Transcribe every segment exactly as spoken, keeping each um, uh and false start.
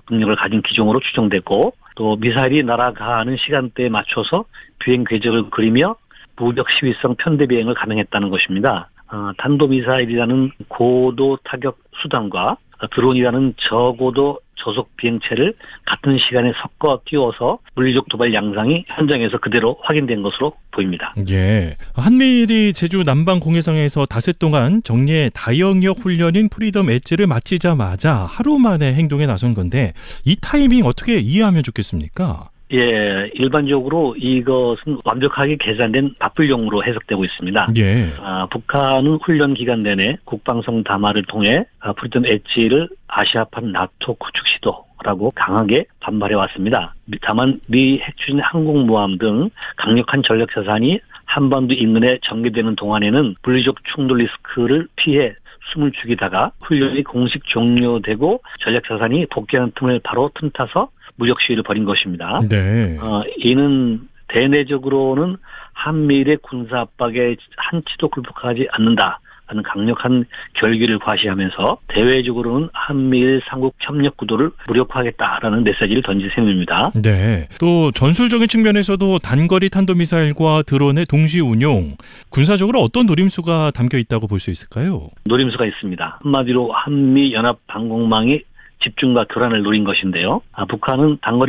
능력을 가진 기종으로 추정되고 또 미사일이 날아가는 시간대에 맞춰서 비행 궤적을 그리며 무력 시위성 편대 비행을 감행했다는 것입니다. 어, 탄도미사일이라는 고도 타격 수단과 드론이라는 저고도 저속 비행체를 같은 시간에 섞어 띄워서 물리적 도발 양상이 현장에서 그대로 확인된 것으로 보입니다. 예, 한미일이 제주 남방 공해상에서 닷새 동안 정례 다영역 훈련인 프리덤 엣지를 마치자마자 하루 만에 행동에 나선 건데 이 타이밍 어떻게 이해하면 좋겠습니까? 예, 일반적으로 이것은 완벽하게 계산된 맞불용으로 해석되고 있습니다. 예. 아, 북한은 훈련 기간 내내 국방성 담화를 통해 아, 프리덤 엣지를 아시아판 나토 구축 시도라고 강하게 반발해 왔습니다. 다만 미 핵추진 항공모함 등 강력한 전력 자산이 한반도 인근에 전개되는 동안에는 물리적 충돌 리스크를 피해 숨을 죽이다가 훈련이 공식 종료되고 전력 자산이 복귀하는 틈을 바로 틈타서 무력 시위를 벌인 것입니다. 네. 어, 이는 대내적으로는 한미일의 군사 압박에 한치도 굴복하지 않는다라는 강력한 결기를 과시하면서 대외적으로는 한미일 삼국 협력 구도를 무력화하겠다라는 메시지를 던진 셈입니다. 네. 또 전술적인 측면에서도 단거리 탄도미사일과 드론의 동시 운용, 군사적으로 어떤 노림수가 담겨 있다고 볼 수 있을까요? 노림수가 있습니다. 한마디로 한미 연합 방공망이 집중과 교란을 노린 것인데요. 아, 북한은 단거리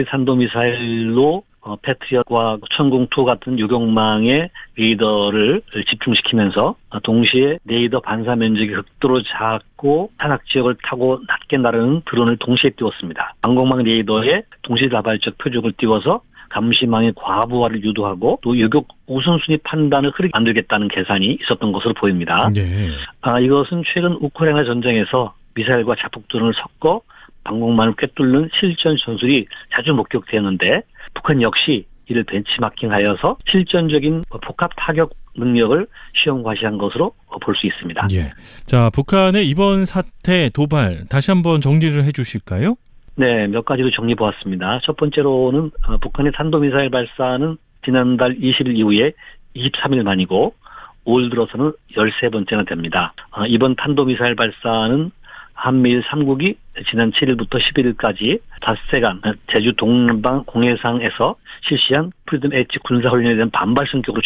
탄도미사일로 어, 패트리엇과 천공투 같은 유격망의 레이더를 집중시키면서 어, 동시에 레이더 반사 면적이 극도로 작고 산악 지역을 타고 낮게 나르는 드론을 동시에 띄웠습니다. 방공망 레이더에 동시다발적 표적을 띄워서 감시망의 과부하를 유도하고 또 유격 우선순위 판단을 흐리게 만들겠다는 계산이 있었던 것으로 보입니다. 네. 아, 이것은 최근 우크라이나 전쟁에서 미사일과 자폭 드론을 섞어 방공망을 꿰뚫는 실전 전술이 자주 목격되었는데 북한 역시 이를 벤치마킹하여서 실전적인 복합 타격 능력을 시험 과시한 것으로 볼 수 있습니다. 예. 자, 북한의 이번 사태 도발 다시 한번 정리를 해 주실까요? 네, 몇 가지로 정리해 보았습니다. 첫 번째로는 북한의 탄도미사일 발사는 지난달 이십 일 이후에 이십삼 일 만이고 올 들어서는 열세 번째나 됩니다. 이번 탄도미사일 발사는 한미일 삼국이 지난 칠 일부터 십일 일까지 닷새간 제주 동남방 공해상에서 실시한 프리덤 엣지 군사훈련에 대한 반발 성격으로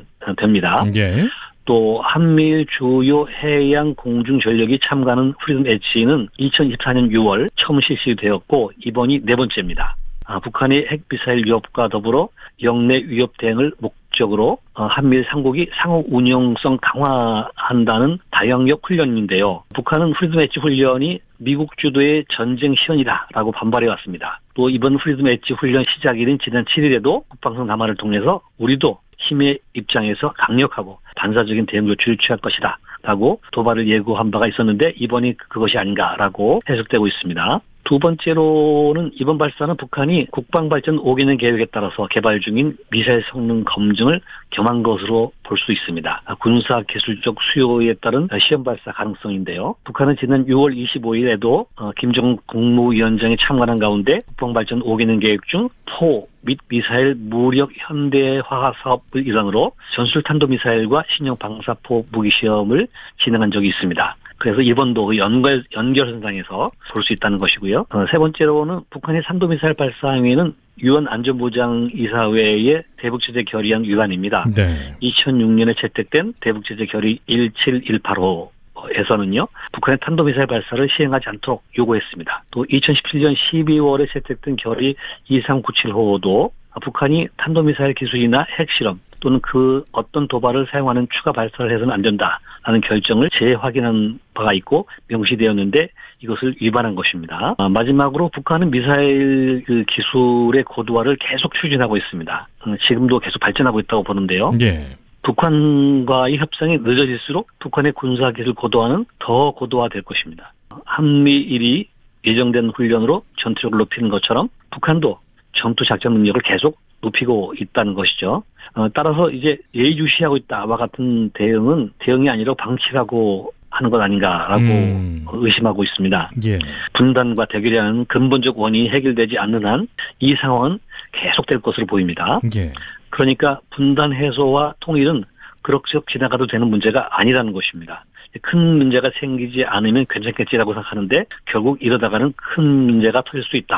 추정됩니다. 예. 또 한미일 주요 해양 공중 전력이 참가하는 프리덤 엣지는 이천이십사 년 유월 처음 실시되었고 이번이 네 번째입니다. 아, 북한의 핵미사일 위협과 더불어 영내 위협 대응을 목적으로 어, 한미일 삼국이 상호 운용성 강화한다는 다영역 훈련인데요. 북한은 프리덤 엣지 훈련이 미국 주도의 전쟁 시연이다라고 반발해왔습니다. 또 이번 프리덤 엣지 훈련 시작일인 지난 칠 일에도 국방성 담화를 통해서 우리도 힘의 입장에서 강력하고 반사적인 대응 조치를 취할 것이다 라고 도발을 예고한 바가 있었는데 이번이 그것이 아닌가라고 해석되고 있습니다. 두 번째로는 이번 발사는 북한이 국방발전 오 개년 계획에 따라서 개발 중인 미사일 성능 검증을 겸한 것으로 볼 수 있습니다. 군사 기술적 수요에 따른 시험 발사 가능성인데요. 북한은 지난 유월 이십오 일에도 김정은 국무위원장이 참관한 가운데 국방발전 오 개년 계획 중 포 및 미사일 무력 현대화 사업을 일환으로 전술 탄도미사일과 신형 방사포 무기 시험을 진행한 적이 있습니다. 그래서 이번도 그 연결, 연결선상에서 볼 수 있다는 것이고요. 어, 세 번째로는 북한의 탄도미사일 발사 행위는 유엔 안전보장이사회의 대북제재 결의안 위반입니다. 네. 이천육 년에 채택된 대북제재 결의 일칠일팔호 에서는요, 북한의 탄도미사일 발사를 시행하지 않도록 요구했습니다. 또 이천십칠 년 십이월에 채택된 결의 이삼구칠호도 북한이 탄도미사일 기술이나 핵실험 또는 그 어떤 도발을 사용하는 추가 발사를 해서는 안 된다라는 결정을 재확인한 바가 있고 명시되었는데 이것을 위반한 것입니다. 마지막으로 북한은 미사일 기술의 고도화를 계속 추진하고 있습니다. 지금도 계속 발전하고 있다고 보는데요. 네. 북한과의 협상이 늦어질수록 북한의 군사기술 고도화는 더 고도화될 것입니다. 한미일이 예정된 훈련으로 전투력을 높이는 것처럼 북한도 전투 작전 능력을 계속 높이고 있다는 것이죠. 어, 따라서 이제 예의주시하고 있다와 같은 대응은 대응이 아니라 방치라고 하는 것 아닌가라고 음. 의심하고 있습니다. 예. 분단과 대결이라는 근본적 원인이 해결되지 않는 한 이 상황은 계속될 것으로 보입니다. 예. 그러니까 분단 해소와 통일은 그럭저럭 지나가도 되는 문제가 아니라는 것입니다. 큰 문제가 생기지 않으면 괜찮겠지라고 생각하는데 결국 이러다가는 큰 문제가 터질 수 있다.